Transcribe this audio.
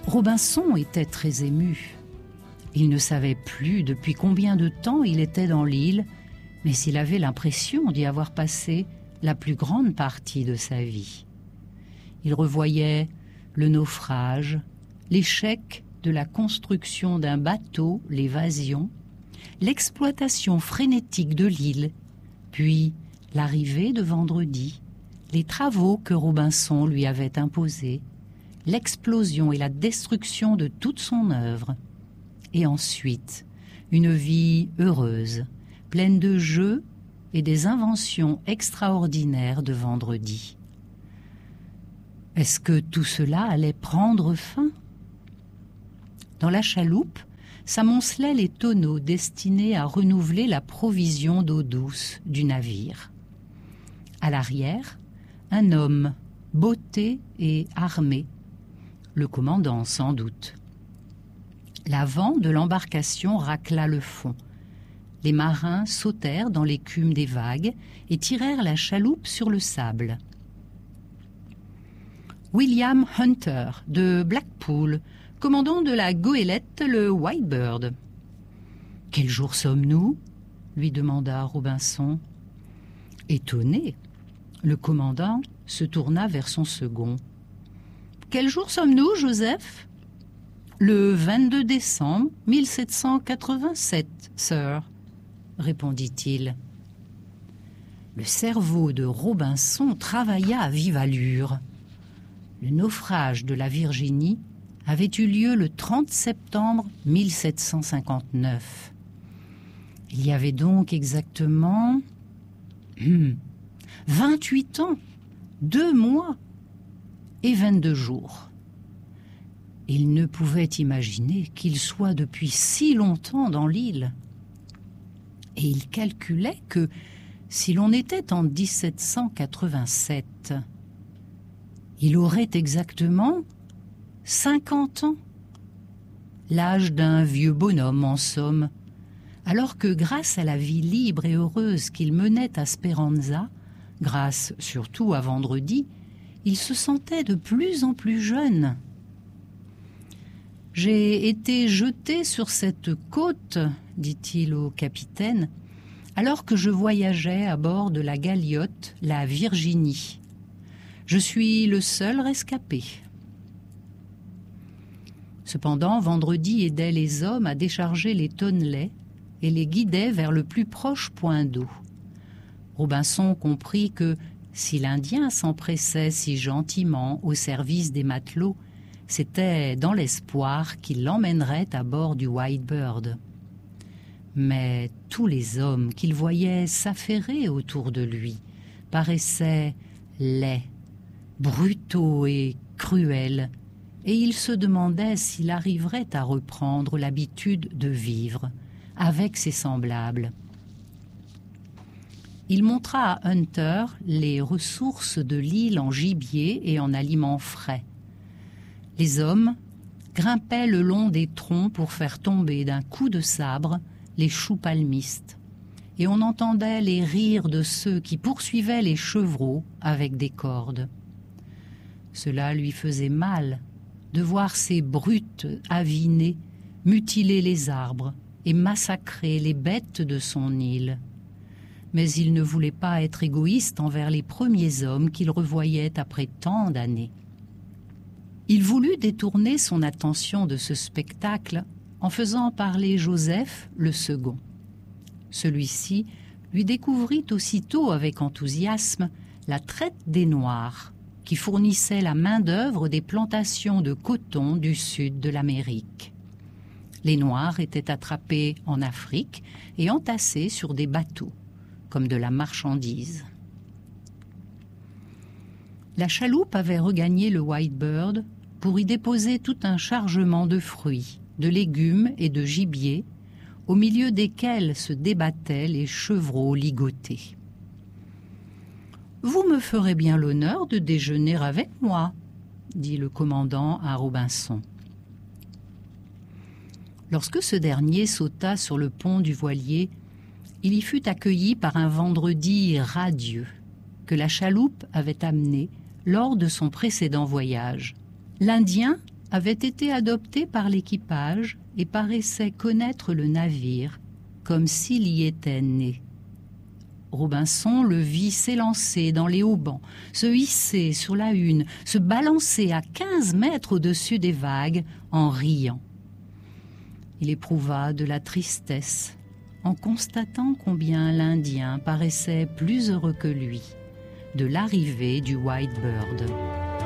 Robinson était très ému. Il ne savait plus depuis combien de temps il était dans l'île, mais il avait l'impression d'y avoir passé la plus grande partie de sa vie. Il revoyait le naufrage, l'échec de la construction d'un bateau, l'évasion, l'exploitation frénétique de l'île, puis l'arrivée de Vendredi, les travaux que Robinson lui avait imposés, l'explosion et la destruction de toute son œuvre, et ensuite une vie heureuse, pleine de jeux et des inventions extraordinaires de Vendredi. Est-ce que tout cela allait prendre fin ? Dans la chaloupe, s'amoncelaient les tonneaux destinés à renouveler la provision d'eau douce du navire. À l'arrière, un homme, botté et armé, le commandant sans doute. L'avant de l'embarcation racla le fond. Les marins sautèrent dans l'écume des vagues et tirèrent la chaloupe sur le sable. William Hunter, de Blackpool, commandant de la goélette le Whitebird. « Quel jour sommes-nous » lui demanda Robinson. Étonné, le commandant se tourna vers son second. « Quel jour sommes-nous, Joseph ?»« Le 22 décembre 1787, sir, » répondit-il. Le cerveau de Robinson travailla à vive allure. Le naufrage de la Virginie avait eu lieu le 30 septembre 1759. Il y avait donc exactement 28 ans, 2 mois et 22 jours. Il ne pouvait imaginer qu'il soit depuis si longtemps dans l'île. Et il calculait que si l'on était en 1787, il aurait exactement 50 ans, l'âge d'un vieux bonhomme en somme, alors que grâce à la vie libre et heureuse qu'il menait à Speranza, grâce surtout à Vendredi, il se sentait de plus en plus jeune. « J'ai été jeté sur cette côte, dit-il au capitaine, alors que je voyageais à bord de la galiote, la Virginie. Je suis le seul rescapé. » Cependant, Vendredi aidait les hommes à décharger les tonnelets et les guidait vers le plus proche point d'eau. Robinson comprit que, si l'Indien s'empressait si gentiment au service des matelots, c'était dans l'espoir qu'il l'emmènerait à bord du Whitebird. Mais tous les hommes qu'il voyait s'affairer autour de lui paraissaient laids, brutaux et cruels, et il se demandait s'il arriverait à reprendre l'habitude de vivre avec ses semblables. Il montra à Hunter les ressources de l'île en gibier et en aliments frais. Les hommes grimpaient le long des troncs pour faire tomber d'un coup de sabre les choux palmistes, et on entendait les rires de ceux qui poursuivaient les chevreaux avec des cordes. Cela lui faisait mal de voir ces brutes avinées mutiler les arbres et massacrer les bêtes de son île. Mais il ne voulait pas être égoïste envers les premiers hommes qu'il revoyait après tant d'années. Il voulut détourner son attention de ce spectacle en faisant parler Joseph, le second. Celui-ci lui découvrit aussitôt avec enthousiasme la traite des Noirs, qui fournissait la main-d'œuvre des plantations de coton du sud de l'Amérique. Les Noirs étaient attrapés en Afrique et entassés sur des bateaux, comme de la marchandise. La chaloupe avait regagné le Whitebird pour y déposer tout un chargement de fruits, de légumes et de gibier, au milieu desquels se débattaient les chevreaux ligotés. « Vous me ferez bien l'honneur de déjeuner avec moi, » dit le commandant à Robinson. Lorsque ce dernier sauta sur le pont du voilier, il y fut accueilli par un Vendredi radieux que la chaloupe avait amené lors de son précédent voyage. L'Indien avait été adopté par l'équipage et paraissait connaître le navire comme s'il y était né. Robinson le vit s'élancer dans les haubans, se hisser sur la hune, se balancer à 15 mètres au-dessus des vagues en riant. Il éprouva de la tristesse en constatant combien l'Indien paraissait plus heureux que lui de l'arrivée du White Bird.